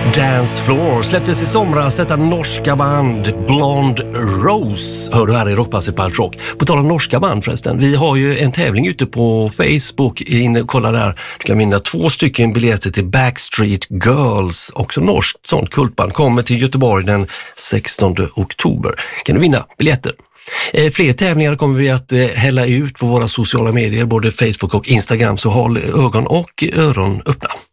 Dance Floor släpptes i somras, detta norska band Blonde Rose. Hör du här i Rockpasset på Alt Rock. På tal om norska band förresten, vi har ju en tävling ute på Facebook. Kolla där, du kan vinna 2 stycken biljetter till Backstreet Girls. Också norskt sånt kultband, kommer till Göteborg den 16 oktober. Kan du vinna biljetter. Fler tävlingar kommer vi att hälla ut på våra sociala medier, både Facebook och Instagram, så håll ögon och öron öppna.